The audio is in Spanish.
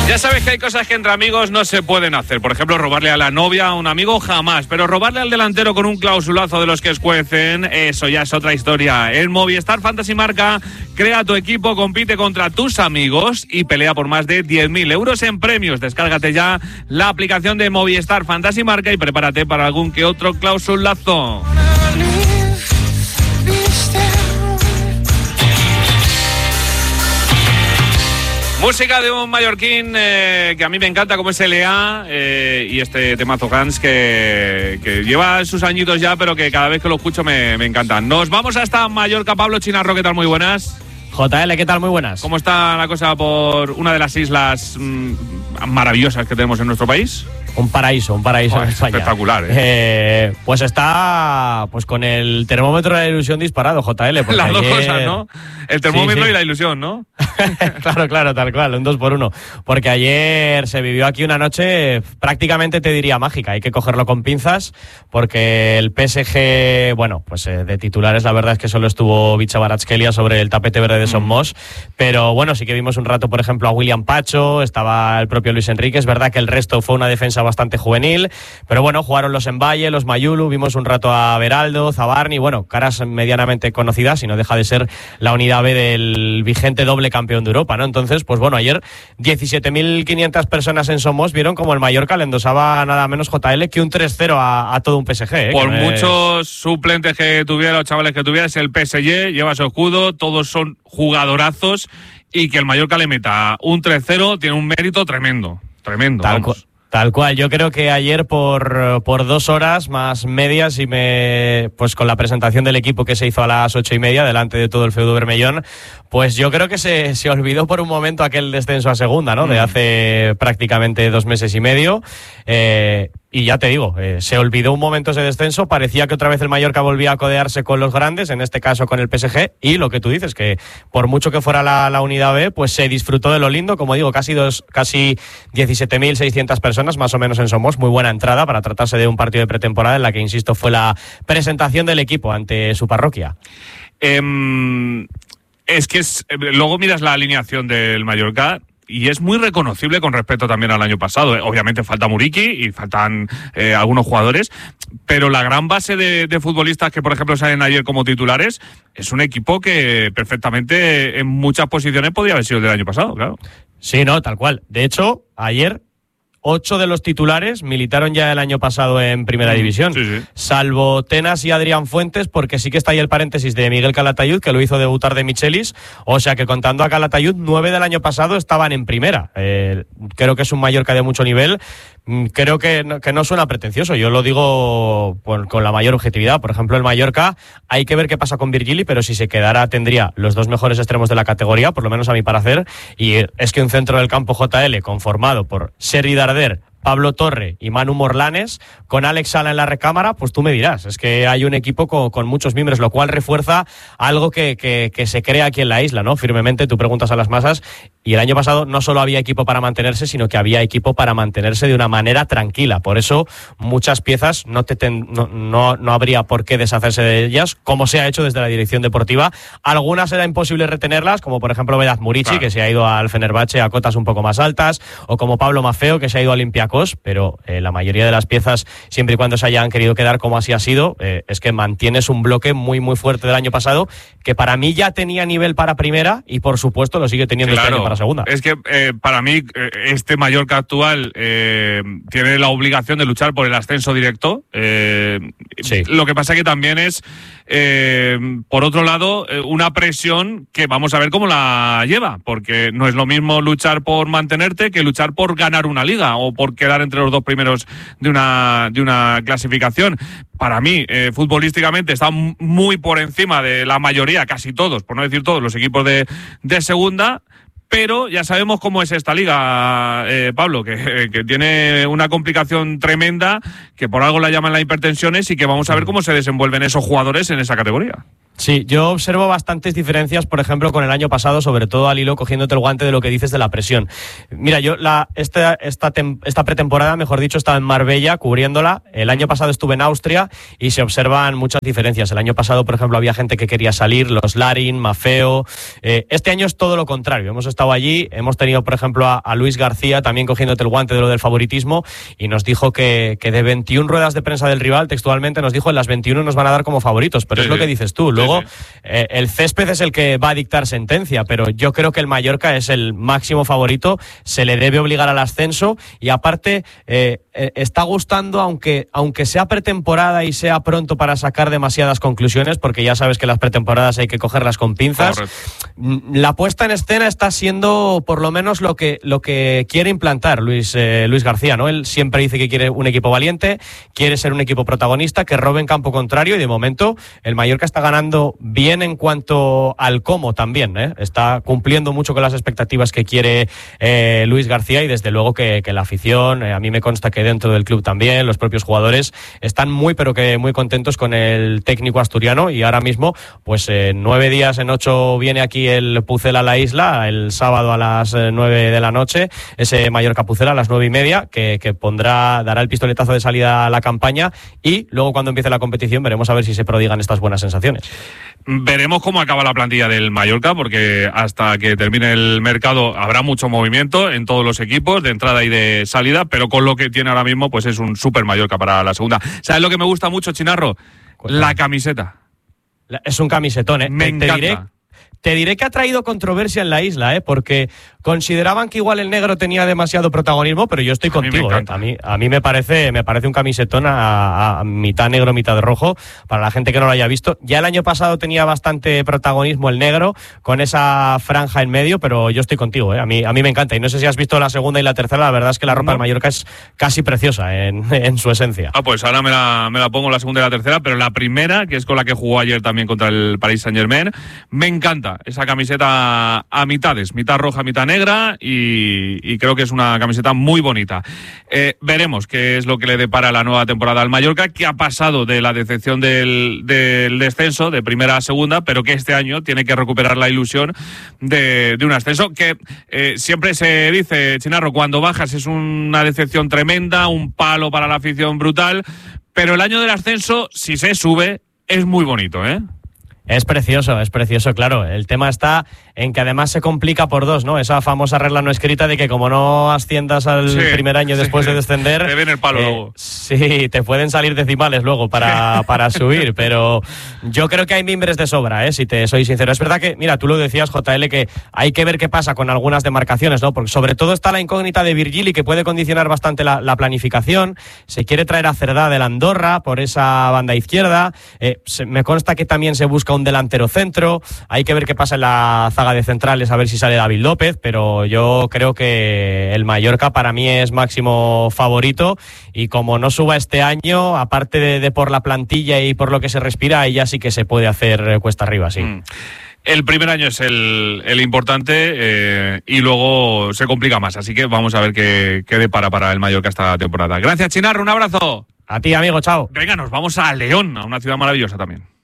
Ya sabes que hay cosas que entre amigos no se pueden hacer. Por ejemplo, robarle a la novia a un amigo jamás. Pero robarle al delantero con un clausulazo de los que escuecen, eso ya es otra historia. En Movistar Fantasy Marca, crea tu equipo, compite contra tus amigos y pelea por más de 10.000 euros en premios. Descárgate ya la aplicación de Movistar Fantasy Marca y prepárate para algún que otro clausulazo. Música de un mallorquín que a mí me encanta, como es L.A. Y este temazo Hans que lleva sus añitos ya, pero que cada vez que lo escucho me encanta. Nos vamos hasta Mallorca. Pablo Chinarro, ¿qué tal? Muy buenas. JL, ¿qué tal? Muy buenas. ¿Cómo está la cosa por una de las islas maravillosas que tenemos en nuestro país? Un paraíso en España. Espectacular, pues está con el termómetro de la ilusión disparado, JL. Las dos cosas, ¿no? El termómetro y la ilusión, ¿no? Claro, tal cual, un 2x1. Porque ayer se vivió aquí una noche prácticamente, te diría, mágica. Hay que cogerlo con pinzas porque el PSG, de titulares la verdad es que solo estuvo Bicha Baratskelia sobre el tapete verde de Son Moss. Pero bueno, sí que vimos un rato, por ejemplo, a William Pacho, estaba el propio Luis Enrique. Es verdad que el resto fue una defensa bastante juvenil, pero bueno, jugaron los Mbaye, los Mayulu, vimos un rato a Beraldo, Zabarni, caras medianamente conocidas y no deja de ser la unidad B del vigente doble campeón de Europa, ¿no? Entonces, ayer 17.500 personas en Somos vieron como el Mallorca le endosaba nada menos, JL, que un 3-0 a todo un PSG. Por muchos suplentes que tuviera, los chavales que tuviera, es el PSG, lleva su escudo, todos son jugadorazos, y que el Mallorca le meta un 3-0 tiene un mérito tremendo. Tal cual, yo creo que ayer por 2 horas más medias y con la presentación del equipo que se hizo a las 8:30 delante de todo el feudo bermellón, pues yo creo que se olvidó por un momento aquel descenso a segunda, ¿no? De hace prácticamente 2 meses y medio. Y ya te digo, se olvidó un momento ese descenso, parecía que otra vez el Mallorca volvía a codearse con los grandes, en este caso con el PSG, y lo que tú dices, que por mucho que fuera la unidad B, pues se disfrutó de lo lindo, como digo, casi 17.600 personas más o menos en Somos, muy buena entrada para tratarse de un partido de pretemporada en la que, insisto, fue la presentación del equipo ante su parroquia. Luego miras la alineación del Mallorca y es muy reconocible con respecto también al año pasado. Obviamente falta Muriqui y faltan algunos jugadores, pero la gran base de futbolistas que, por ejemplo, salen ayer como titulares, es un equipo que perfectamente en muchas posiciones podría haber sido el del año pasado, claro. Sí, no, tal cual. De hecho, ayer 8 de los titulares militaron ya el año pasado en Primera División, sí. Salvo Tenas y Adrián Fuentes, porque sí que está ahí el paréntesis de Miguel Calatayud, que lo hizo debutar de Michelis, o sea que contando a Calatayud, 9 del año pasado estaban en Primera. Creo que es un Mallorca de mucho nivel. Creo que no suena pretencioso, yo lo digo con la mayor objetividad. Por ejemplo, el Mallorca, hay que ver qué pasa con Virgili, pero si se quedara tendría los 2 mejores extremos de la categoría, por lo menos a mi parecer, y es que un centro del campo JL conformado por Sergi Darder, Pablo Torre y Manu Morlanes, con Alex Sala en la recámara, pues tú me dirás, es que hay un equipo con muchos miembros, lo cual refuerza algo que se crea aquí en la isla, ¿no? Firmemente, tú preguntas a las masas, y el año pasado no solo había equipo para mantenerse, sino que había equipo para mantenerse de una manera tranquila. Por eso, muchas piezas no habría por qué deshacerse de ellas, como se ha hecho desde la dirección deportiva. Algunas era imposible retenerlas, como por ejemplo Vedat Murici, claro, que se ha ido al Fenerbahce a cotas un poco más altas, o como Pablo Maffeo, que se ha ido a Olympiacos, pero la mayoría de las piezas, siempre y cuando se hayan querido quedar como así ha sido, es que mantienes un bloque muy muy fuerte del año pasado, que para mí ya tenía nivel para primera y por supuesto lo sigue teniendo este año para segunda. Es que para mí este Mallorca actual tiene la obligación de luchar por el ascenso directo. Sí. Lo que pasa que también es, por otro lado, una presión que vamos a ver cómo la lleva, porque no es lo mismo luchar por mantenerte que luchar por ganar una liga o por quedar entre los 2 primeros de una clasificación. Para mí, futbolísticamente, está muy por encima de la mayoría, casi todos, por no decir todos, los equipos de segunda. Pero ya sabemos cómo es esta liga, Pablo, que tiene una complicación tremenda, que por algo la llaman la hipertensiones, y que vamos a ver cómo se desenvuelven esos jugadores en esa categoría. Sí, yo observo bastantes diferencias, por ejemplo, con el año pasado, sobre todo al hilo cogiéndote el guante de lo que dices de la presión. Mira, yo esta pretemporada, mejor dicho, estaba en Marbella cubriéndola. El año pasado estuve en Austria y se observan muchas diferencias. El año pasado, por ejemplo, había gente que quería salir, los Larin, Maffeo. Este año es todo lo contrario. Hemos estado allí, hemos tenido, por ejemplo, a Luis García también cogiéndote el guante de lo del favoritismo y nos dijo que de 21 ruedas de prensa del rival, textualmente nos dijo en las 21 nos van a dar como favoritos, pero es lo que dices tú. Luego, el césped es el que va a dictar sentencia, pero yo creo que el Mallorca es el máximo favorito, se le debe obligar al ascenso y aparte está gustando, aunque sea pretemporada y sea pronto para sacar demasiadas conclusiones, porque ya sabes que las pretemporadas hay que cogerlas con pinzas. Correcto. La puesta en escena está siendo por lo menos lo que quiere implantar Luis García, ¿no? Él siempre dice que quiere un equipo valiente, quiere ser un equipo protagonista, que robe en campo contrario y de momento el Mallorca está ganando bien en cuanto al cómo también, ¿eh? Está cumpliendo mucho con las expectativas que quiere Luis García y desde luego que la afición, a mí me consta que dentro del club también, los propios jugadores están muy pero que muy contentos con el técnico asturiano y ahora mismo pues 9 días en 8 viene aquí el Pucela a la isla, el sábado a las 9 de la noche, ese Mallorca Pucela a las 9:30 que dará el pistoletazo de salida a la campaña y luego cuando empiece la competición veremos a ver si se prodigan estas buenas sensaciones. Veremos cómo acaba la plantilla del Mallorca, porque hasta que termine el mercado habrá mucho movimiento en todos los equipos, de entrada y de salida, pero con lo que tiene ahora mismo, pues es un super Mallorca para la segunda. ¿Sabes lo que me gusta mucho, Chinarro? La camiseta. Es un camisetón, ¿eh? Me encanta. Te diré que ha traído controversia en la isla, porque consideraban que igual el negro tenía demasiado protagonismo, pero yo estoy contigo. A mí me parece un camisetón a mitad negro, mitad rojo, para la gente que no lo haya visto. Ya el año pasado tenía bastante protagonismo el negro, con esa franja en medio, pero yo estoy contigo, A mí me encanta. Y no sé si has visto la segunda y la tercera, la verdad es que la ropa del Mallorca es casi preciosa en su esencia. Pues ahora me la pongo la segunda y la tercera, pero la primera, que es con la que jugó ayer también contra el Paris Saint-Germain, me encanta esa camiseta a mitades, mitad roja, mitad negra y creo que es una camiseta muy bonita. Veremos qué es lo que le depara la nueva temporada al Mallorca, que ha pasado de la decepción del descenso de primera a segunda, pero que este año tiene que recuperar la ilusión de un ascenso que siempre se dice, Chinarro, cuando bajas es una decepción tremenda, un palo para la afición brutal, pero el año del ascenso, si se sube, es muy bonito, ¿eh? Es precioso, claro. El tema está en que además se complica por dos, ¿no? Esa famosa regla no escrita de que como no asciendas al primer año después de descender... Te viene el palo luego. Sí, te pueden salir decimales luego para subir, pero yo creo que hay mimbres de sobra, si te soy sincero. Es verdad que, mira, tú lo decías, JL, que hay que ver qué pasa con algunas demarcaciones, ¿no? Porque sobre todo está la incógnita de Virgili, que puede condicionar bastante la planificación. Se quiere traer a Cerdá del Andorra por esa banda izquierda. Me consta que también se busca un delantero centro, hay que ver qué pasa en la zaga de centrales, a ver si sale David López, pero yo creo que el Mallorca para mí es máximo favorito y como no suba este año, aparte de por la plantilla y por lo que se respira, ahí ya sí que se puede hacer cuesta arriba, sí. El primer año es el importante y luego se complica más, así que vamos a ver qué depara para el Mallorca esta temporada. Gracias, Chinarro, un abrazo. A ti, amigo, chao. Venga, nos vamos a León, a una ciudad maravillosa también.